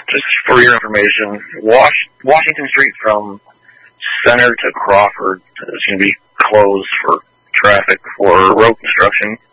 just for your information, Washington Street from Center to Crawford is going to be closed for traffic for road construction.